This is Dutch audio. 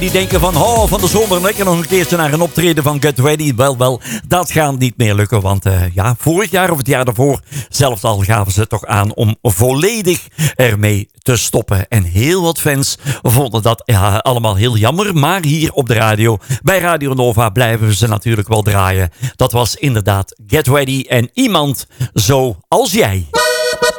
Die denken van de zomer lekker nog een keertje naar een optreden van Get Ready. Wel, dat gaat niet meer lukken. Want vorig jaar of het jaar daarvoor zelfs al gaven ze toch aan om volledig ermee te stoppen. En heel wat fans vonden dat allemaal heel jammer. Maar hier op de radio, bij Radio Nova, blijven we ze natuurlijk wel draaien. Dat was inderdaad Get Ready en iemand zoals jij.